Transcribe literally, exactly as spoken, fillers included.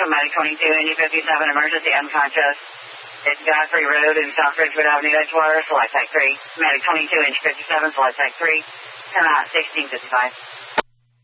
from Medic twenty-two, Indy fifty-seven, emergency unconscious. It's Godfrey Road in South Ridgewood Avenue, Edgewater, select type three. Medic twenty-two, Indy fifty-seven, select type three. Come out sixteen fifty-five.